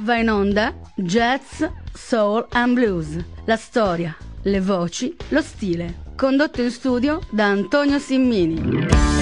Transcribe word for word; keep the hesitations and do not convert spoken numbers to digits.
Va in onda Jazz, Soul and Blues. La storia, le voci, lo stile. Condotto in studio da Antonio Simmini.